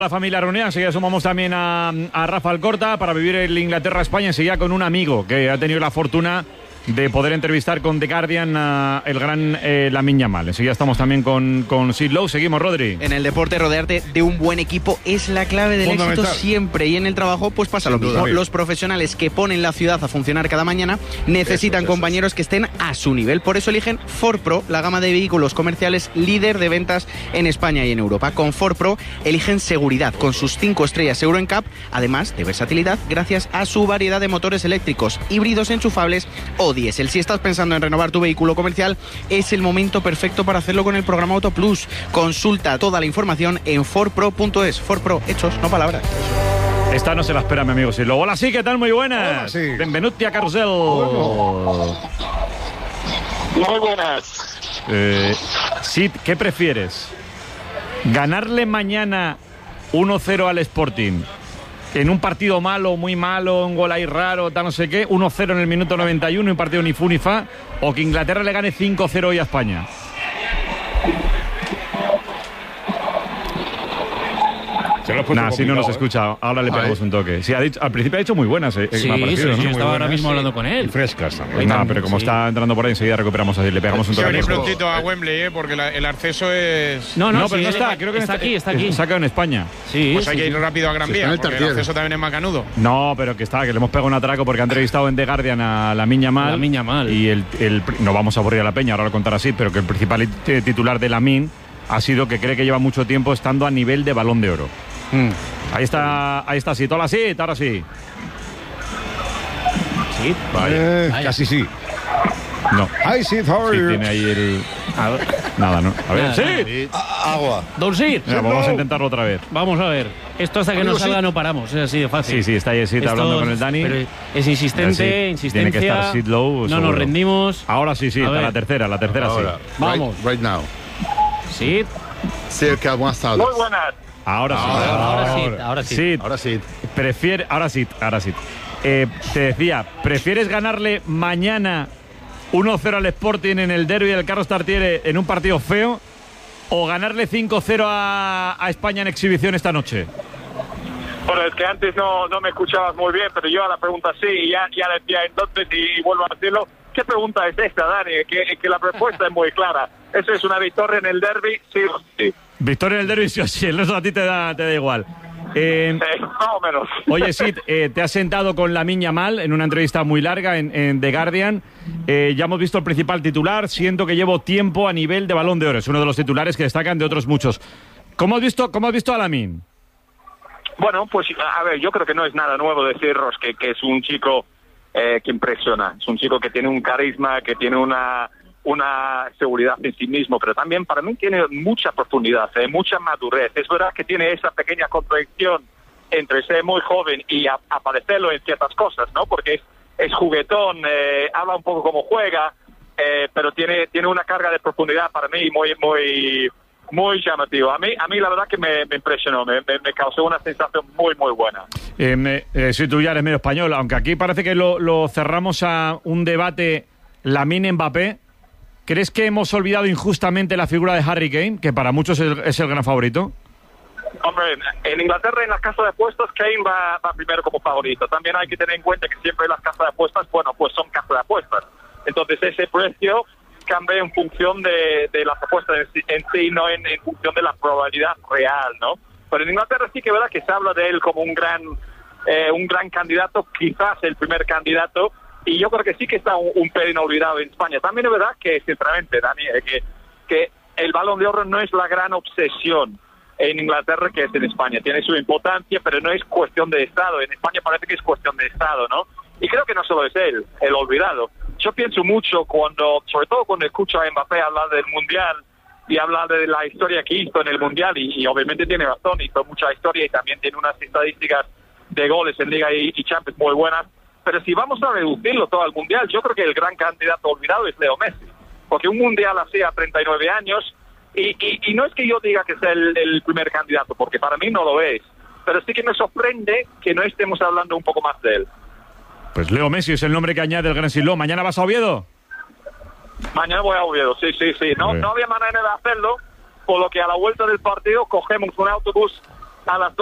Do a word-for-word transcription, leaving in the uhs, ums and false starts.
La familia reunida, enseguida sumamos también a, a Rafa Alcorta para vivir el Inglaterra-España, enseguida con un amigo que ha tenido la fortuna de poder entrevistar con The Guardian a el gran eh, Lamine Yamal. Enseguida estamos también con, con Sid Lowe. Seguimos, Rodri. En el deporte, rodearte de un buen equipo es la clave del éxito siempre, y en el trabajo pues pasa lo mismo. Los profesionales que ponen la ciudad a funcionar cada mañana necesitan eso, compañeros eso. que estén a su nivel. Por eso eligen Ford Pro, la gama de vehículos comerciales líder de ventas en España y en Europa. Con Ford Pro eligen seguridad con sus cinco estrellas Euro N C A P, además de versatilidad gracias a su variedad de motores eléctricos, híbridos enchufables o diésel. Si estás pensando en renovar tu vehículo comercial, es el momento perfecto para hacerlo con el programa Auto Plus. Consulta toda la información en ford pro punto es. Ford Pro, hechos, no palabras. Esta no se la espera, mi amigo Sid Lowe. Hola, sí, ¿qué tal? Muy buenas. Hola, sí. Benvenuti a Carrusel. Bueno. Muy buenas. Eh, Sid, ¿qué prefieres? ¿Ganarle mañana uno cero al Sporting en un partido malo, muy malo, un gol ahí raro, tal no sé qué, uno cero en el minuto noventa y uno, un partido ni fu ni fa, o que Inglaterra le gane cinco cero hoy a España? Nah, si no nos escucha, ahora le pegamos un toque. Sí, ha dicho, al principio ha dicho muy buenas, eh, sí, me ha parecido, sí, ¿no? yo estaba ahora mismo hablando con él. Y frescas también. No, pero como sí. está entrando por ahí, enseguida recuperamos así, le pegamos un toque. Se venir prontito a Wembley, ¿eh? Porque la, el acceso es... No, no, No, pero sí, no está, creo que está está aquí, está aquí. Saca en España. Sí, Pues sí, hay que ir sí. rápido a Gran Sí, Vía, está en el porque el tertiero. acceso también es macanudo. No, pero que está, que le hemos pegado un atraco porque ha entrevistado en The Guardian a Lamine Yamal. Lamine Yamal. Y el, el, no vamos a aburrir a la peña, ahora lo contará así, pero que el principal titular de Lamine ha sido que cree que lleva mucho tiempo estando a nivel de Balón de Oro. Mm. Ahí está, ahí está, sí, hola, sí, ahora sí. Sí, Eh, Vaya. casi sí. No, Hi, Sid, how are sí you? tiene ahí el... Nada, ¿no? A ver, Nada, sí. Agua. Don Sir, Venga, vamos a intentarlo otra vez. vamos a ver. Esto hasta que Amigo, no salga sí. no paramos, es así de fácil. Sí, sí, está ahí Sid Esto- hablando con el Dani. pero es insistente, Sí, insistencia. tiene que estar Sid Lowe, no seguro. nos rendimos. Ahora sí, sí, A está ver. la tercera, la tercera Ahora. sí. Vamos. Right, right now. Sí, Cerca, buenas tardes. Muy buenas. Ahora sí. ahora sí, ahora sí. Sid, Ahora sí. prefiere, ahora sí, ahora sí. Eh, te decía, ¿prefieres ganarle mañana uno cero al Sporting en el derbi del Carlos Tartiere en un partido feo o ganarle cinco cero a, a España en exhibición esta noche? Bueno, es que antes no, no me escuchabas muy bien, pero yo a la pregunta sí, y ya, ya decía entonces y, y vuelvo a decirlo. ¿Qué pregunta es esta, Dani? Que, que la respuesta es muy clara. Eso es una victoria en el derbi, sí o sí. Victoria en el derbi, sí o sí, el resto a ti te da, te da igual. Eh, Eh, más o menos. Oye, Sid, eh, te has sentado con Lamine Yamal en una entrevista muy larga en, en The Guardian. Eh, ya hemos visto el principal titular. Siento que llevo tiempo a nivel de Balón de Oro. Es uno de los titulares que destacan de otros muchos. ¿Cómo has visto, cómo has visto a Lamine? Bueno, pues a ver, yo creo que no es nada nuevo deciros que, que es un chico eh, que impresiona. Es un chico que tiene un carisma, que tiene una, una seguridad en sí mismo, pero también para mí tiene mucha profundidad, eh, mucha madurez. Es verdad que tiene esa pequeña contradicción entre ser muy joven y a, aparecerlo en ciertas cosas, ¿no? Porque es, es juguetón, eh, habla un poco como juega, eh, pero tiene, tiene una carga de profundidad para mí muy, muy... Muy llamativo. A mí, a mí la verdad que me, me impresionó, me, me, me causó una sensación muy, muy buena. Eh, me, eh, si tú ya eres medio español, aunque aquí parece que lo, lo cerramos a un debate Lamine-Mbappé, ¿crees que hemos olvidado injustamente la figura de Harry Kane, que para muchos es el, es el gran favorito? Hombre, en Inglaterra en las casas de apuestas Kane va, va primero como favorito. También hay que tener en cuenta que siempre las casas de apuestas, bueno, pues son casas de apuestas. Entonces ese precio cambia en función de, de las apuestas en sí, en sí no en, en función de la probabilidad real, ¿no? Pero en Inglaterra sí que es verdad que se habla de él como un gran eh, un gran candidato, quizás el primer candidato, y yo creo que sí que está un, un pelín olvidado en España. También es verdad que, sinceramente, Dani, eh, que, que el Balón de Oro no es la gran obsesión en Inglaterra que es en España. Tiene su importancia, pero no es cuestión de Estado. En España parece que es cuestión de Estado, ¿no? Y creo que no solo es él, el olvidado. Yo pienso mucho cuando, sobre todo cuando escucho a Mbappé hablar del Mundial y hablar de la historia que hizo en el Mundial, y, y obviamente tiene razón, hizo mucha historia y también tiene unas estadísticas de goles en Liga y, y Champions muy buenas. Pero si vamos a reducirlo todo al Mundial, yo creo que el gran candidato olvidado es Leo Messi. Porque un Mundial así a treinta y nueve años, y, y, y no es que yo diga que sea el, el primer candidato, porque para mí no lo es, pero sí que me sorprende que no estemos hablando un poco más de él. Pues Leo Messi es el nombre que añade el gran Sid Lowe. ¿Mañana vas a Oviedo? Mañana voy a Oviedo, sí, sí, sí. No, no había manera de hacerlo, por lo que a la vuelta del partido cogemos un autobús a las